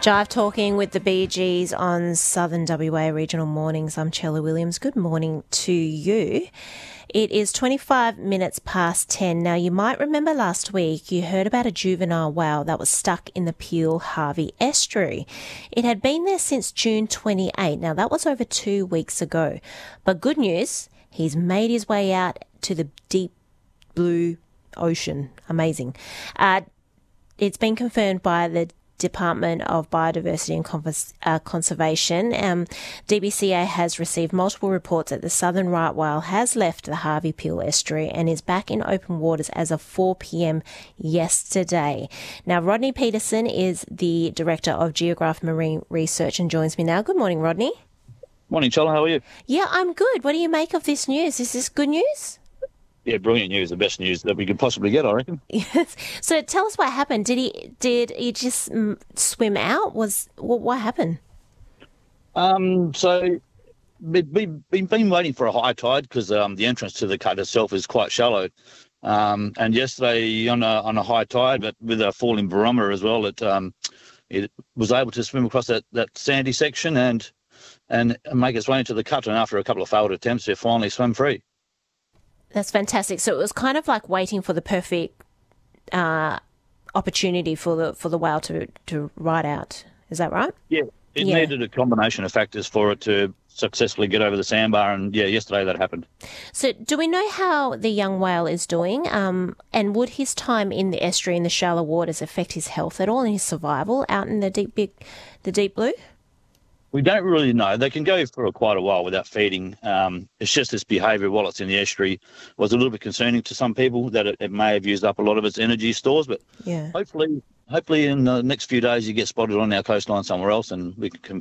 Jive talking with the Bee Gees on Southern WA Regional Mornings. I'm Chella Williams. Good morning to you. It is 25 minutes past 10. Now, you might remember last week you heard about a juvenile whale that was stuck in the Peel Harvey estuary. It had been there since June 28. Now, that was over 2 weeks ago. But good news, he's made his way out to the deep blue ocean. Amazing. It's been confirmed by the Department of Biodiversity and Conservation. DBCA has received multiple reports that the southern right whale has left the Harvey Peel estuary and is back in open waters as of 4 p.m. yesterday. Now, Rodney Peterson is the Director of Geograph Marine Research and joins me now. Good morning, Rodney. Morning, Chella. How are you? Yeah, I'm good. What do you make of this news? Is this good news? Yeah, brilliant news. The best news that we could possibly get, I reckon. Yes. So tell us what happened. Did he just swim out? What happened? So we've been waiting for a high tide because the entrance to the cut itself is quite shallow. And yesterday on a high tide, but with a falling barometer as well, it was able to swim across that sandy section and make its way into the cut. And after a couple of failed attempts, it finally swam free. That's fantastic. So it was kind of like waiting for the perfect opportunity for the whale to ride out. Is that right? Yeah, it needed a combination of factors for it to successfully get over the sandbar, and yesterday that happened. So do we know how the young whale is doing? And would his time in the estuary in the shallow waters affect his health at all and his survival out in the deep blue? We don't really know. They can go for quite a while without feeding. It's just this behaviour while it's in the estuary was a little bit concerning to some people that it may have used up a lot of its energy stores. But hopefully in the next few days you get spotted on our coastline somewhere else and we can